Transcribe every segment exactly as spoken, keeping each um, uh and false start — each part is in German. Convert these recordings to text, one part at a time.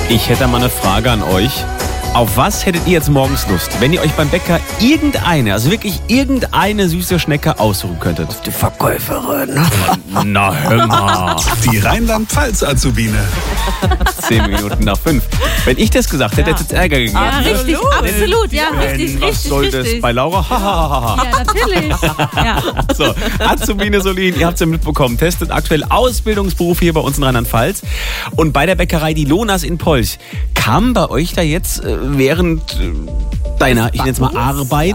Ich hätte mal eine Frage an euch. Auf was hättet ihr jetzt morgens Lust, wenn ihr euch beim Bäcker irgendeine, also wirklich irgendeine süße Schnecke aussuchen könntet? Die Verkäuferin. Na, hör mal. Die Rheinland-Pfalz-Azubine. Zehn Minuten nach fünf. Wenn ich das gesagt hätte, hätte es Ärger gegeben. Ja, richtig, absolut. Ja, richtig, Was richtig, soll richtig. das bei Laura? Ha, ha, ha, ha. Ja, natürlich. Ja. So, Azubine Solin, ihr habt es ja mitbekommen, testet aktuell Ausbildungsberuf hier bei uns in Rheinland-Pfalz. Und bei der Bäckerei Die Lonas in Polch, kam bei euch da jetzt äh, während äh, deiner, ich nenne es mal Arbeit,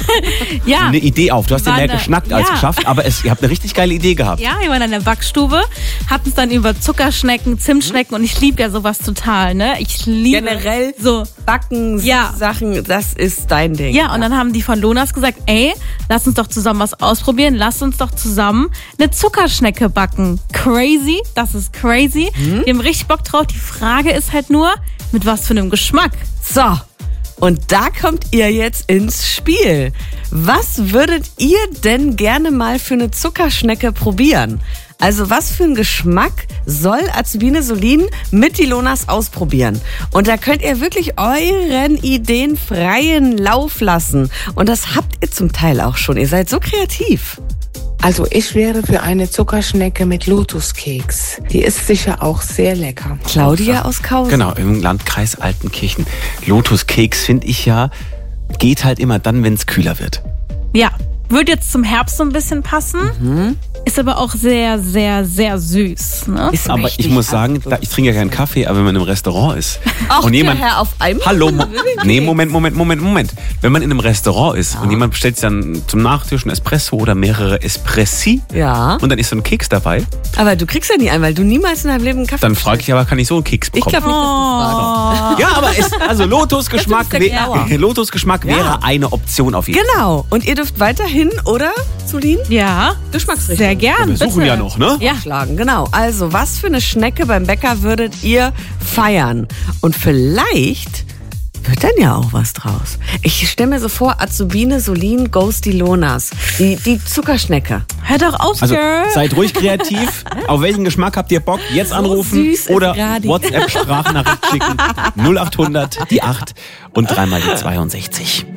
Ja. eine Idee auf? Du hast ja War mehr eine- geschnackt als ja. geschafft, aber es, ihr habt eine richtig geile Idee gehabt. Ja, wir waren in der Backstube, hatten es dann über Zuckerschnecken, Zimtschnecken und ich liebe ja sowas total, ne? Ich liebe Generell so. Backen, Ja. Sachen, das ist dein Ding. Ja, und dann haben die von Lonas gesagt, ey, lass uns doch zusammen was ausprobieren, lass uns doch zusammen eine Zuckerschnecke backen. Crazy, das ist crazy. Wir haben richtig Bock drauf. Die Frage ist halt nur, mit was für einem Geschmack? So, und da kommt ihr jetzt ins Spiel. Was würdet ihr denn gerne mal für eine Zuckerschnecke probieren? Also was für einen Geschmack soll Azubine Solin mit die Lonas ausprobieren? Und da könnt ihr wirklich euren Ideen freien Lauf lassen. Und das habt ihr zum Teil auch schon. Ihr seid so kreativ. Also ich wäre für eine Zuckerschnecke mit Lotuskeks. Die ist sicher auch sehr lecker. Claudia aus Kausen. Genau, im Landkreis Altenkirchen. Lotuskeks finde ich ja, geht halt immer dann, wenn es kühler wird. Ja, würde jetzt zum Herbst so ein bisschen passen. Ist aber auch sehr, sehr, sehr süß. Ne? Ist Aber mächtig. ich muss sagen, da, ich trinke ja keinen Kaffee, aber wenn man im Restaurant ist Ach, und der jemand... Herr auf einmal? Hallo, Mo nee, Moment, Moment, Moment, Moment. Wenn man in einem Restaurant ist und jemand bestellt sich dann zum Nachtisch ein Espresso oder mehrere Espressi Ja, und dann ist so ein Keks dabei, aber du kriegst ja nie einen, weil du niemals in deinem Leben einen Kaffee dann frage ich aber, kann ich so einen Keks Ich bekommen? glaube nicht, dass du fragst. Ja, aber es, also Lotusgeschmack, Jetzt bist du sauer. wär, Lotusgeschmack Ja. wäre eine Option auf jeden Fall. Genau. Und ihr dürft weiterhin, oder, Solin? Ja, Geschmacksrichtung. sehr gern. Wir suchen bitte. ja noch, ne? Ja. Schlagen, genau. Also, was für eine Schnecke beim Bäcker würdet ihr feiern? Und vielleicht wird dann ja auch was draus. Ich stelle mir so vor, Azubine Solin goes die Lonas. Die, die Zuckerschnecke. Hör doch auf, Also Girl. seid ruhig kreativ. Auf welchen Geschmack habt ihr Bock? Jetzt anrufen süß ist oder Radi. WhatsApp-Sprachnachricht schicken. null acht hundert, die acht und dreimal die zweiundsechzig.